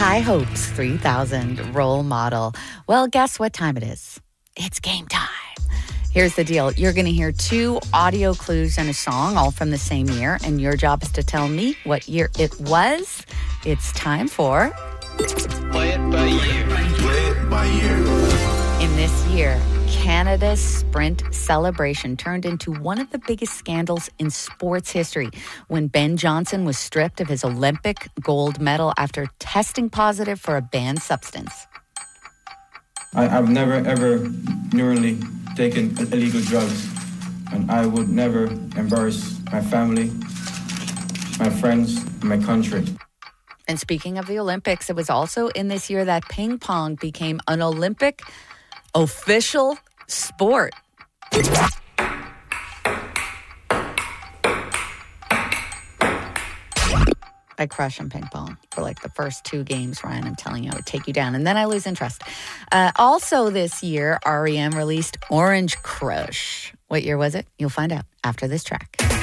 High Hopes 3000 role model. Well, guess what time it is? It's game time. Here's the deal. You're going to hear 2 audio clues and a song, all from the same year, and your job is to tell me what year it was. It's time for... Play it by year. Play it by year. In this year, Canada's sprint celebration turned into one of the biggest scandals in sports history when Ben Johnson was stripped of his Olympic gold medal after testing positive for a banned substance. I've never, ever neurally taken illegal drugs, and I would never embarrass my family, my friends, and my country. And speaking of the Olympics, it was also in this year that ping pong became an Olympic official sport. I crush on ping pong for like the first 2 games, Ryan. I'm telling you, I would take you down. And then I lose interest. Also this year, REM released Orange Crush. What year was it? You'll find out after this track.